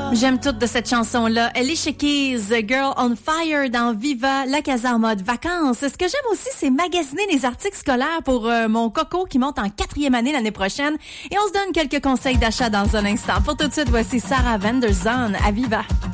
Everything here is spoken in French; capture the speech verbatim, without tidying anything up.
J'aime toute de cette chanson-là. Alicia Keys, Girl on Fire dans Viva, la casa en mode vacances. Ce que j'aime aussi, c'est magasiner les articles scolaires pour euh, mon coco qui monte en quatrième année l'année prochaine. Et on se donne quelques conseils d'achat dans un instant. Pour tout de suite, voici Sarah Vanderzon à Viva.